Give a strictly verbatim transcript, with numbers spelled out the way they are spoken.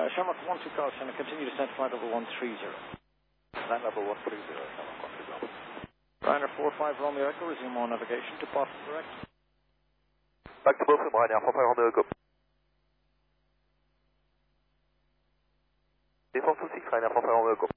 Uh, Shamrock one two call, and continue to send flight level one three zero. Flight level one three zero, Shamrock one two call. Ryanair four five Romeo Echo, resume all navigation to Boston direct. Back to Boston, Ryanair four five Romeo Echo. four two six, Ryanair four five Romeo Echo.